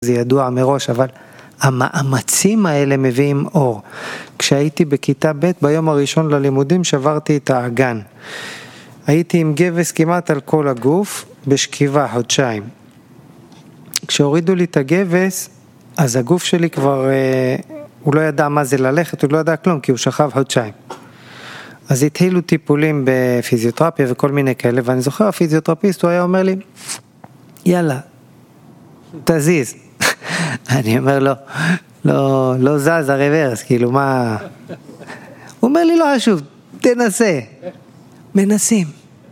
זה ידוע מראש, אבל המאמצים האלה מביאים אור. כשהייתי בכיתה ב' ביום הראשון ללימודים שברתי את האגן. הייתי עם גבס כמעט על כל הגוף, בשכיבה חודשיים. כשהורידו לי את הגבס, אז הגוף שלי כבר, הוא לא ידע מה זה ללכת, הוא לא ידע כלום, כי הוא שכב חודשיים. אז התחילו טיפולים בפיזיותרפיה וכל מיני כאלה, ואני זוכר, הפיזיותרפיסט, הוא היה אומר לי, יאללה, תזיז. אני אומר לו, לא זז הרוורס, כאילו מה... הוא אומר לי, לא חשוב, תנסה. מנסים.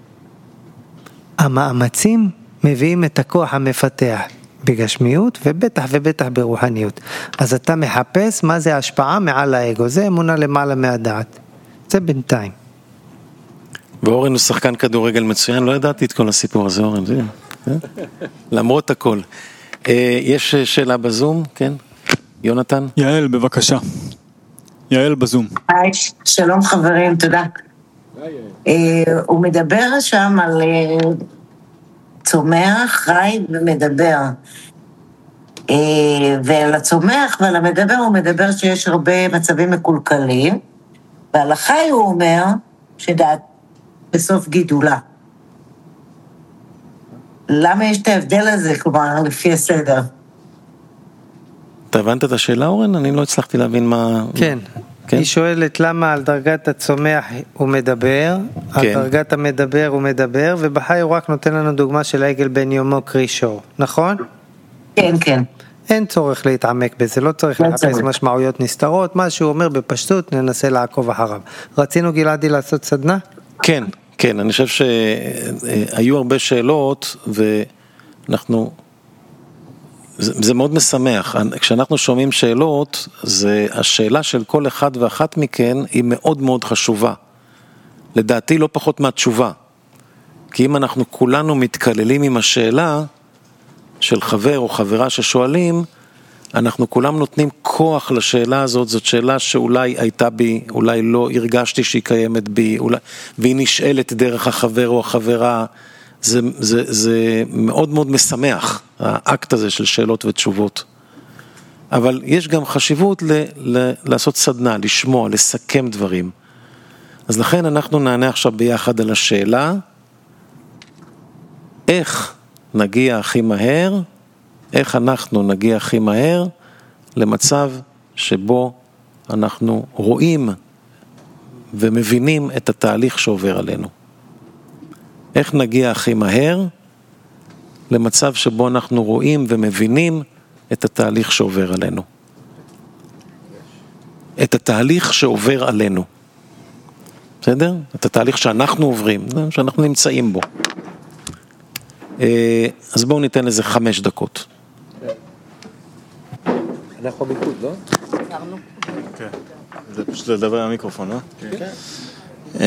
המאמצים מביאים את הכוח המפתח בגשמיות ובטח ברוחניות. אז אתה מחפש מה זה השפעה מעל האגו, זה אמונה למעלה מהדעת. זה בינתיים. ואורן הוא שחקן כדורגל מצוין, לא ידעתי את כל הסיפור הזה, אורן, זה... למרות הכל. יש שאלה בזום, כן? יונתן? יעל, בבקשה. יעל בזום. היי, שלום חברים, תודה. הוא מדבר שם על צומח, חי ומדבר. ועל הצומח ועל המדבר הוא מדבר שיש הרבה מצבים מקולקלים, ועל החי הוא אומר שדעת בסוף גידולה. למה יש את ההבדל הזה, כלומר, לפי הסדר? אתה הבנת את השאלה, אורן? אני לא הצלחתי להבין מה... כן. היא שואלת למה על דרגת הצומח הוא מדבר, על דרגת המדבר הוא מדבר, ובחי הוא רק נותן לנו דוגמה של העגל בן יומו קרי שור, נכון? כן, כן. אין צורך להתעמק בזה, לא צריך לחפש משמעויות נסתרות, מה שהוא אומר בפשטות, ננסה לעקוב אחריו. רצינו גלעדי לעשות סדנה? כן, כן, אני חושב שהיו הרבה שאלות, ואנחנו... זה מאוד משמח, כשאנחנו שומעים שאלות, השאלה של כל אחד ואחת מכן היא מאוד מאוד חשובה. לדעתי לא פחות מהתשובה. כי אם אנחנו כולנו מתכללים עם השאלה של חבר או חברה ששואלים, אנחנו כולם נותנים כוח לשאלה הזאת, זאת שאלה שאולי הייתה בי, אולי לא הרגשתי שהיא קיימת בי, והיא נשאלת דרך החבר או החברה, זה מאוד מאוד משמח, האקט הזה של שאלות ותשובות. אבל יש גם חשיבות לעשות סדנה, לשמוע, לסכם דברים. אז לכן אנחנו נענה עכשיו ביחד על השאלה, איך נגיע הכי מהר, איך אנחנו נגיע הכי מהר למצב שבו אנחנו רואים ומבינים את התהליך שעובר עלינו. איך נגיע הכי מהר למצב שבו אנחנו רואים ומבינים את התהליך שעובר עלינו. את התהליך שעובר עלינו. בסדר? את התהליך שאנחנו עוברים, שאנחנו נמצאים בו. אז בואו ניתן לזה 5 דקות. אנחנו מיקוד, לא? כן. זה פשוט לדבר על המיקרופון, לא? כן.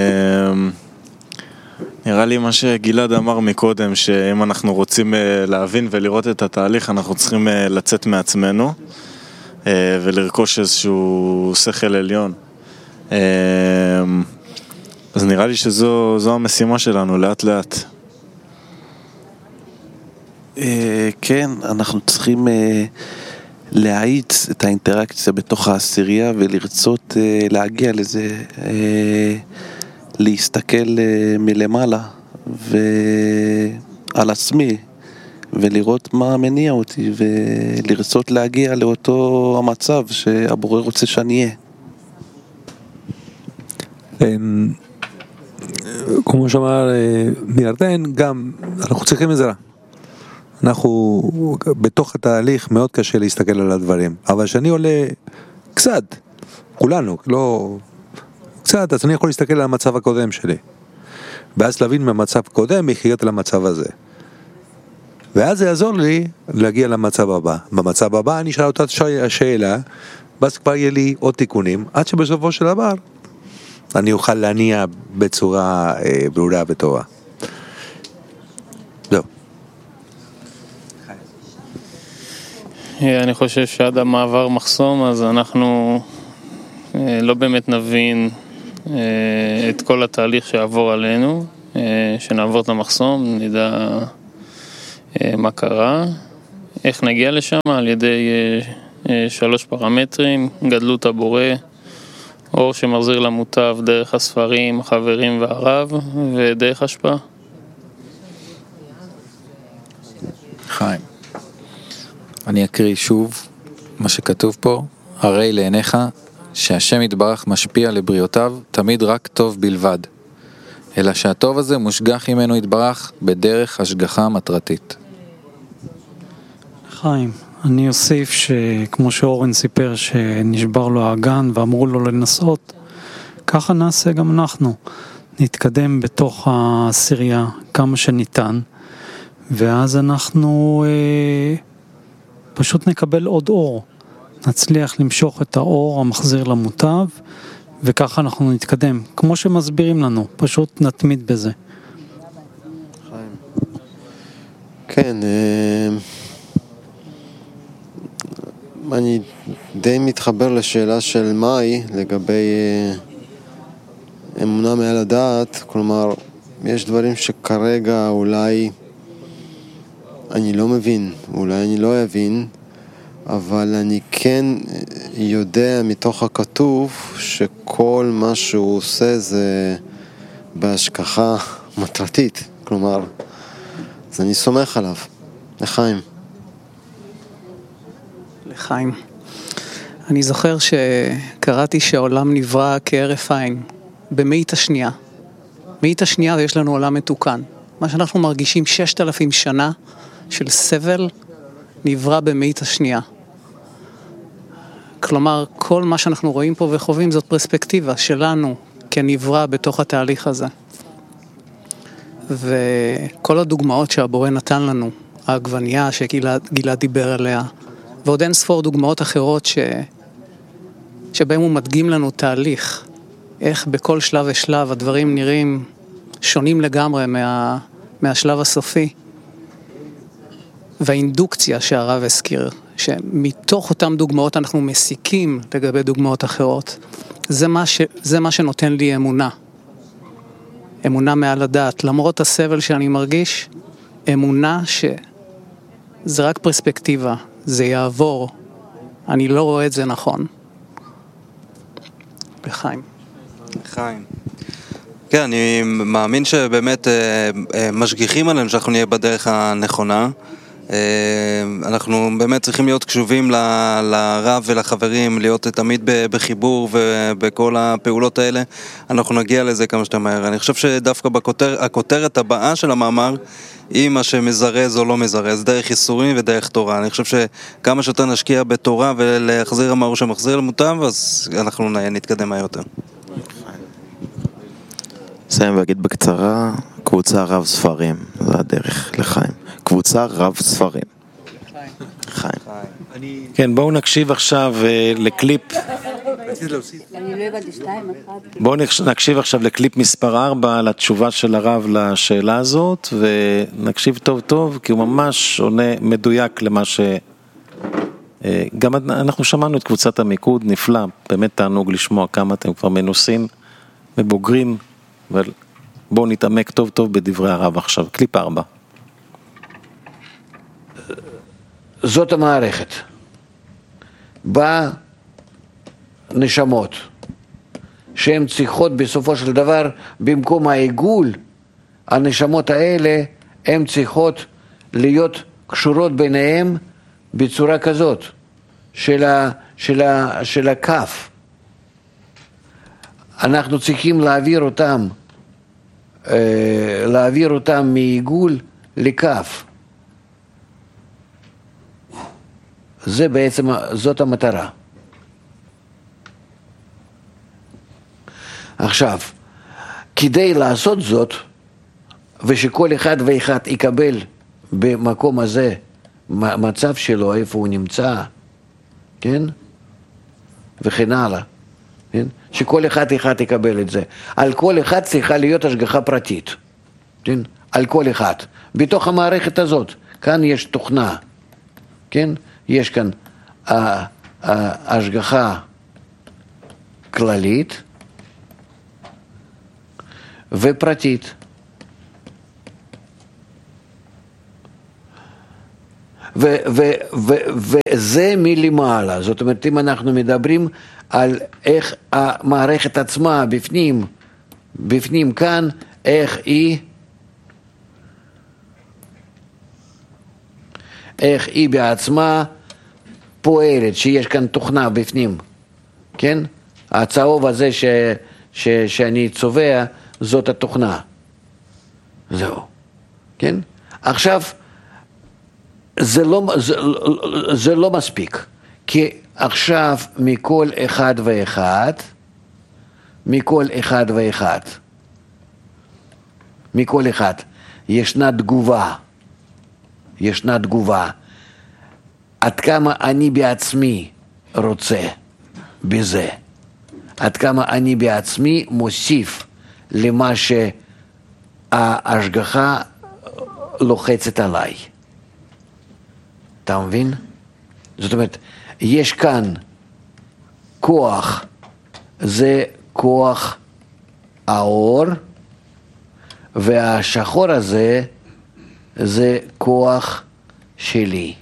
נראה לי מה שגלעד אמר מקודם, שאם אנחנו רוצים להבין ולראות את התהליך, אנחנו צריכים לצאת מעצמנו ולרכוש איזשהו שכל עליון. אז נראה לי שזו המשימה שלנו, לאט לאט. כן, אנחנו צריכים להאיץ את האינטראקציה בתוך העשירייה ולרצות להגיע לזה, להסתכל מלמעלה ועל עצמי ולראות מה מניע אותי ולרצות להגיע לאותו המצב שהבורא רוצה שאני אהיה. כמו שאמר מירדן, גם אנחנו צריכים עזרה. אנחנו בתוך התהליך מאוד קשה להסתכל על הדברים, אבל שאני עולה קצת, כולנו, לא קצת, אז אני יכול להסתכל על המצב הקודם שלי, ואז להבין מהמצב קודם איך הגעתי למצב הזה, ואז זה יעזור לי להגיע למצב הבא. במצב הבא אני אשאל אותה השאלה, ואז כבר יהיה לי עוד תיקונים, עד שבסופו של דבר אני אוכל להניע בצורה ברורה וטובה. זהו. אני חושב שעד המעבר מחסום, אז אנחנו לא באמת נבין את כל התהליך שעבור עלינו, שנעבור את המחסום, נדע מה קרה. איך נגיע לשם? על ידי 3 פרמטרים, גדלות הבורא, אור שמחזיר למוטב דרך הספרים, החברים והרב, ודרך השפעה. חיים, אני אקריא שוב מה שכתוב פה, הרי לעיניך שהשם יתברך משפיע לבריאותיו תמיד רק טוב בלבד, אלא שהטוב הזה מושגח ממנו יתברך בדרך השגחה מטרתית. חיים, אני אוסיף שכמו שאורן סיפר שנשבר לו האגן ואמרו לו לנסות, ככה נעשה גם אנחנו. נתקדם בתוך העשירייה כמה שניתן, ואז אנחנו פשוט נקבל עוד אור. נצליח למשוך את האור המחזיר למוטב, וככה אנחנו נתקדם. כמו שמסבירים לנו, פשוט נתמיד בזה. כן, אני די מתחבר לשאלה של מאי לגבי אמונה מעל הדעת, כלומר, יש דברים שכרגע אולי אני לא מבין, אולי אני לא אבין, אבל אני כן יודע מתוך הכתוב שכל מה שהוא עושה זה בהשגחה מטרתית, כלומר, אז אני סומך עליו. לחיים. לחיים. אני זוכר שקראתי שהעולם נברא כהרף עין, במאית השנייה. מאית השנייה ויש לנו עולם מתוקן. מה שאנחנו מרגישים 6,000 שנה של סבל נברא במאית השנייה. כלומר, כל מה שאנחנו רואים פה וחווים זאת פרספקטיבה שלנו כנברא בתוך התהליך הזה. וכל הדוגמאות שהבורא נתן לנו, העגבנייה שגלעד דיבר עליה, ועוד אין ספור דוגמאות אחרות שבהם הוא מדגים לנו תהליך, איך בכל שלב ושלב הדברים נראים שונים לגמרי מהשלב הסופי. והאינדוקציה שהרב הזכיר, שמתוך אותם דוגמאות אנחנו מסיקים לגבי דוגמאות אחרות, זה מה שנותן לי אמונה. אמונה מעל הדעת, למרות הסבל שאני מרגיש, אמונה שזה רק פרספקטיבה, זה יעבור, אני לא רואה את זה נכון. לחיים. לחיים. כן, אני מאמין שבאמת משגיחים עלינו שאנחנו נהיה בדרך הנכונה. אנחנו באמת צריכים להיות קשובים לרב ולחברים, להיות תמיד בחיבור ובכל הפעולות האלה. אנחנו נגיע לזה כמה שאתה מהר. אני חושב שדווקא הכותרת הבאה של המאמר היא מה שמזרז או לא מזרז, דרך ייסורים ודרך תורה. אני חושב שכמה שיותר נשקיע בתורה ולהחזיר המאור שמחזיר למוטב, אז אנחנו נתקדם מהר יותר. סיים ואגיד בקצרה, קבוצה רב ספרים, זה הדרך לחיים. קבוצה רב ספרים. חיים. כן, בואו נקשיב עכשיו לקליפ. בואו נקשיב עכשיו לקליפ מספר 4 לתשובה של הרב לשאלה הזאת, ונקשיב טוב טוב, כי הוא ממש עונה מדויק למה ש... גם אנחנו שמענו את קבוצת המיקוד, נפלא, באמת תענוג לשמוע כמה אתם כבר מנוסים ובוגרים, אבל בואו נתעמק טוב טוב בדברי הרב עכשיו. קליפ 4. זאת המערכת. בנשמות, שהן צריכות בסופו של דבר, במקום העיגול, הנשמות האלה, הן צריכות להיות קשורות ביניהם בצורה כזאת, של הכף. אנחנו צריכים להעביר אותם מעיגול לכף. זה בעצם, זאת המטרה. עכשיו, כדי לעשות זאת, ושכל אחד ואחד יקבל במקום הזה מצב שלו, איפה הוא נמצא, כן? וכן הלאה, כן? שכל אחד יקבל את זה. על כל אחד צריכה להיות השגחה פרטית, כן? על כל אחד. בתוך המערכת הזאת, כאן יש תוכנה, כן? יש כאן השגחה כללית ופרטית. וזה מלמעלה. זאת אומרת, אם אנחנו מדברים על איך המערכת עצמה בפנים כאן, איך היא בעצמה פועלת, שיש כאן תוכנה בפנים, כן? הצהוב הזה שאני צובע, זאת התוכנה. זהו, כן? עכשיו, זה לא מספיק, כי עכשיו מכל אחד ישנה תגובה. עד כמה אני בעצמי רוצה בזה, עד כמה אני בעצמי מוסיף למה שההשגחה לוחצת עליי. אתה מבין? זאת אומרת, יש כאן כוח, זה כוח האור, והשחור הזה זה כוח שלי.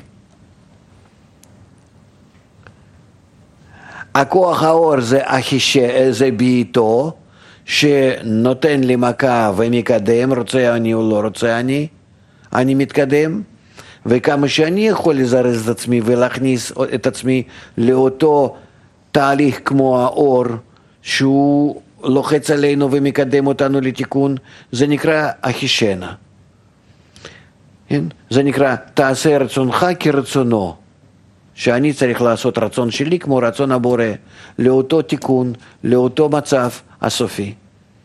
הכוח האור זה ביתו, שנותן לי מכה ומקדם, רוצה אני או לא רוצה אני מתקדם, וכמה שאני יכול לזרז את עצמי ולהכניס את עצמי לאותו תהליך כמו האור, שהוא לוחץ עלינו ומקדם אותנו לתיקון, זה נקרא אחישנה. זה נקרא תעשה רצונך כרצונו, שאני צריך לעשות רצון שלי כמו רצון הבורא, לאותו תיקון, לאותו מצב הסופי.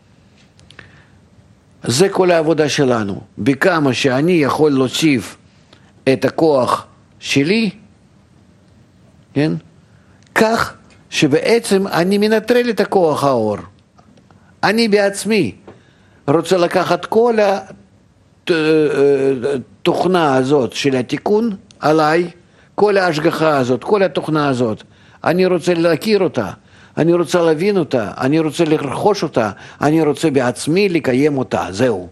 זה כל העבודה שלנו. בכמה שאני יכול להוסיף את הכוח שלי, כן? כך שבעצם אני מנטרל את הכוח האור. אני בעצמי רוצה לקחת כל התוכנה הזאת של התיקון עליי, כל ההשגחה הזאת, כל התוכנה הזאת, אני רוצה להכיר אותה, אני רוצה להבין אותה, אני רוצה לרכוש אותה, אני רוצה בעצמי לקיים אותה, זהו.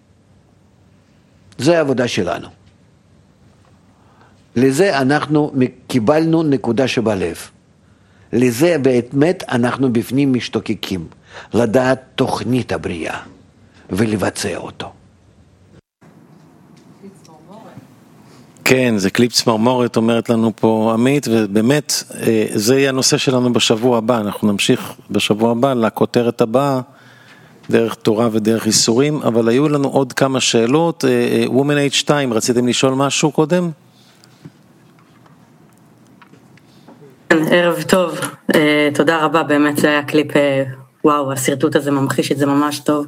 זה העבודה שלנו. לזה אנחנו קיבלנו נקודה שבלב. לזה באמת אנחנו בפנים משתוקקים, לדעת תוכנית הבריאה ולבצע אותו. כן, זה קליפ צמרמורת, אומרת לנו פה עמית, ובאמת זה יהיה הנושא שלנו בשבוע הבא. אנחנו נמשיך בשבוע הבא לכותרת הבאה, דרך תורה ודרך איסורים, אבל היו לנו עוד כמה שאלות. Woman H2, רציתם לשאול משהו קודם? ערב טוב, תודה רבה, באמת זה היה קליפ, וואו, הסרטוט הזה ממחיש את זה ממש טוב.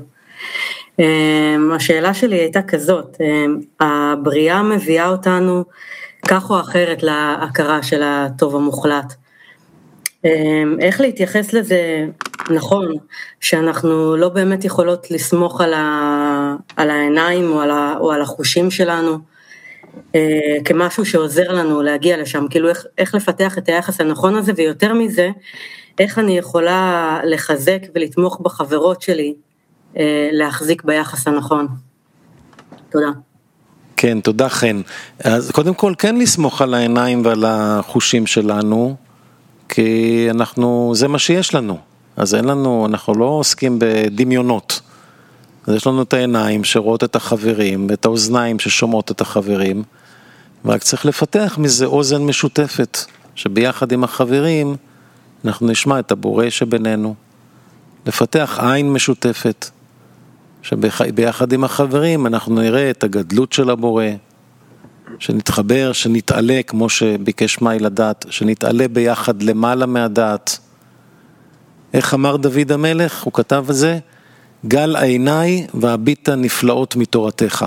השאלה שלי הייתה כזאת, הבריאה מביאה אותנו כך או אחרת להכרה של הטוב המוחלט. איך להתייחס לזה נכון, שאנחנו לא באמת יכולות לסמוך על העיניים או על החושים שלנו, כמשהו שעוזר לנו להגיע לשם, כאילו איך לפתח את היחס הנכון הזה, ויותר מזה, איך אני יכולה לחזק ולתמוך בחברות שלי, להחזיק ביחס הנכון. תודה. כן, תודה חן. אז קודם כל כן לסמוך על העיניים ועל החושים שלנו, כי זה מה שיש לנו. אז אנחנו לא עוסקים בדמיונות. אז יש לנו את העיניים שרואות את החברים, ואת האוזניים ששומעות את החברים, ורק צריך לפתח מזה אוזן משותפת, שביחד עם החברים אנחנו נשמע את הבורא שבינינו. לפתח עין משותפת, שביחד עם החברים אנחנו נראה את הגדלות של הבורא, שנתחבר, שנתעלה, כמו שביקש מאי לדעת, שנתעלה ביחד למעלה מהדעת. איך אמר דוד המלך? הוא כתב על זה, גל עיניי והביט נפלאות מתורתך.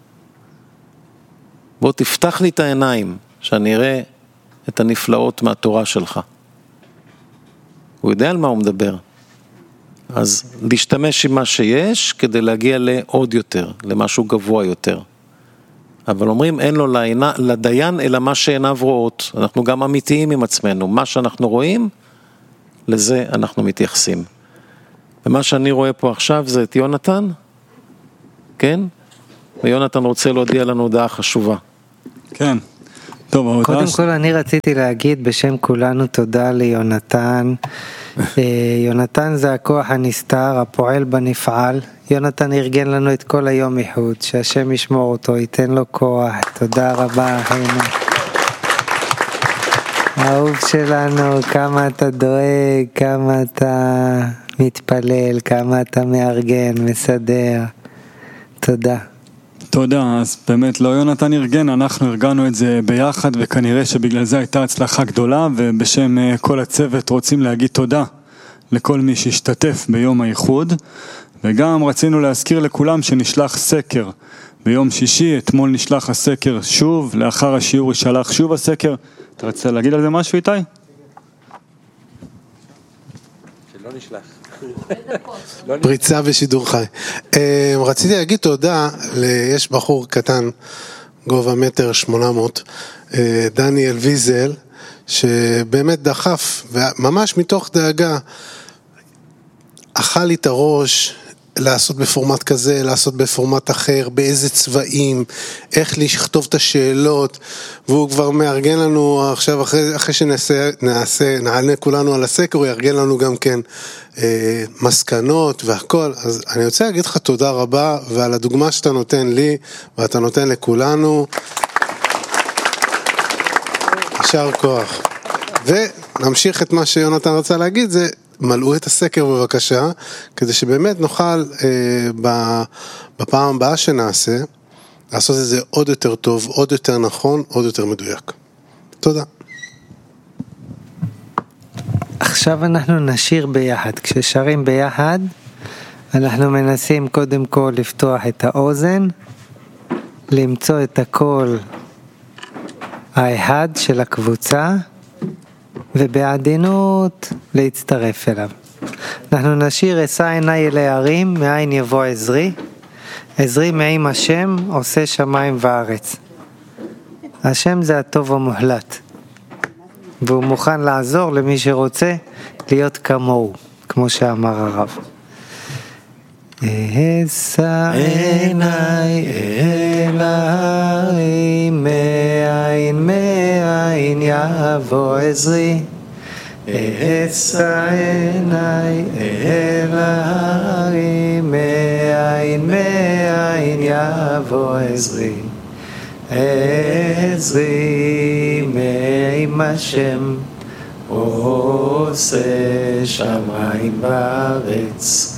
בוא תפתח לי את העיניים, שאני אראה את הנפלאות מהתורה שלך. הוא יודע על מה הוא מדבר. אז להשתמש עם מה שיש, כדי להגיע לעוד יותר, למשהו גבוה יותר. אבל אומרים, אין לו לדיין אלא מה שעיניו רואות. אנחנו גם אמיתיים עם עצמנו. מה שאנחנו רואים, לזה אנחנו מתייחסים. ומה שאני רואה פה עכשיו זה את יונתן, כן? ויונתן רוצה להודיע לנו הודעה חשובה. כן, טוב, קודם כל אני רציתי להגיד בשם כולנו תודה ליונתן. יונתן זה הכוח הנסתר, הפועל בנפעל. יונתן ארגן לנו את כל היום איחוד, שהשם ישמור אותו, ייתן לו כוח. תודה רבה, אחינו. האהוב שלנו, כמה אתה דואג, כמה אתה מתפלל, כמה אתה מארגן, מסדר. תודה. תודה, אז באמת לא יונתן ארגן, אנחנו ארגנו את זה ביחד, וכנראה שבגלל זה הייתה הצלחה גדולה, ובשם כל הצוות רוצים להגיד תודה לכל מי שהשתתף ביום האיחוד, וגם רצינו להזכיר לכולם שנשלח סקר ביום שישי, אתמול נשלח הסקר שוב, לאחר השיעור ישלח שוב הסקר. אתה רוצה להגיד על זה משהו איתי? שלא נשלח. פריצה ושידור חי. רציתי להגיד תודה, יש בחור קטן, גובה 1.8 מטר, דניאל ויזל, שבאמת דחף, וממש מתוך דאגה, אכל לי את הראש, לעשות בפורמט כזה, לעשות בפורמט אחר, באיזה צבעים, איך לכתוב את השאלות, והוא כבר מארגן לנו עכשיו, אחרי שנעלה כולנו על הסקר, הוא יארגן לנו גם כן מסקנות והכל. אז אני רוצה להגיד לך תודה רבה, ועל הדוגמה שאתה נותן לי, ואתה נותן לכולנו, יישר כוח. ונמשיך את מה שיונתן רצה להגיד, זה מלאו את הסקר בבקשה, כדי שבאמת נוכל בפעם הבאה שנעשה, לעשות את זה עוד יותר טוב, עוד יותר נכון, עוד יותר מדויק. תודה. עכשיו אנחנו נשיר ביחד. כששרים ביחד, אנחנו מנסים קודם כל לפתוח את האוזן, למצוא את הקול האחד של הקבוצה, ובעדינות להצטרף אליו. אנחנו נשיר אשא עיניי אל ההרים, מאין יבוא עזרי. עזרי מעם השם, עושה שמיים וארץ. השם זה הטוב המוחלט, והוא מוכן לעזור למי שרוצה להיות כמוהו, כמו שאמר הרב. אשא עיניי אל ההרים, מאין יבוא עזרי. אשא עיניי אל ההרים, מאין יבוא עזרי. עזרי מעם השם, עושה שמיים וארץ.